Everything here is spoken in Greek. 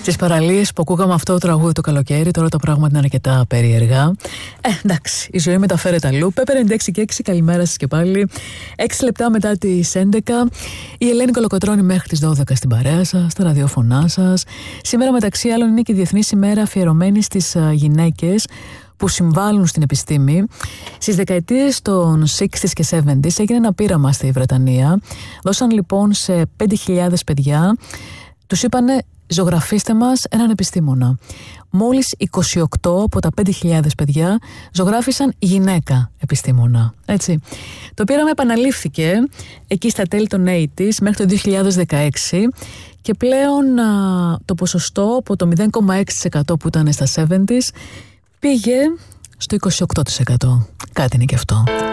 Στις παραλίες που ακούγαμε αυτό το τραγούδι το καλοκαίρι, τώρα τα πράγματα είναι αρκετά περίεργα. Εντάξει, η ζωή μεταφέρεται αλλού. Πέπερ 96 και 6, καλημέρα σας και πάλι. 6 λεπτά μετά τις 11. Η Ελένη Κολοκοτρώνη μέχρι τις 12 στην παρέα σας, στα ραδιόφωνά σας. Σήμερα, μεταξύ άλλων, είναι και η Διεθνής ημέρα αφιερωμένη στις γυναίκες που συμβάλλουν στην επιστήμη. Στις δεκαετίες των 60s και 70s έγινε ένα πείραμα στη Βρετανία. Δώσαν λοιπόν σε 5.000 παιδιά, τους είπανε ζωγραφίστε μας έναν επιστήμονα. Μόλις 28 από τα 5.000 παιδιά ζωγράφισαν γυναίκα επιστήμονα. Έτσι. Το πείραμα επαναλήφθηκε εκεί στα τέλη των 80s μέχρι το 2016 και πλέον το ποσοστό από το 0,6% που ήταν στα 70s πήγε στο 28%. Κάτι είναι και αυτό.